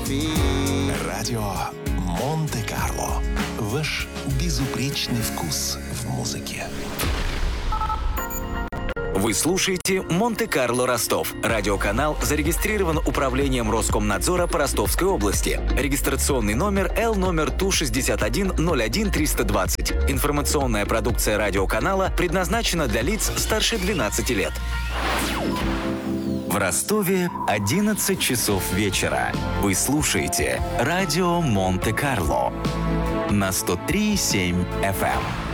Радио Монте-Карло. Ваш безупречный вкус в музыке. Вы слушаете «Монте-Карло Ростов». Радиоканал зарегистрирован Управлением Роскомнадзора по Ростовской области. Регистрационный номер Л номер ТУ-61-01-320. Информационная продукция радиоканала предназначена для лиц старше 12 лет. В Ростове 11 часов вечера. Вы слушаете радио Монте-Карло на 103,7 FM.